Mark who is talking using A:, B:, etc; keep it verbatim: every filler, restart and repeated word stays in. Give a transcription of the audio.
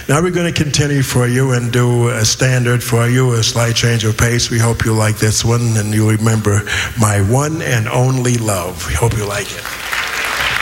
A: Now we're going to continue for you and do a standard for you, a slight change of pace. We hope you like this one, and you'll remember My One and Only Love. We hope you like it.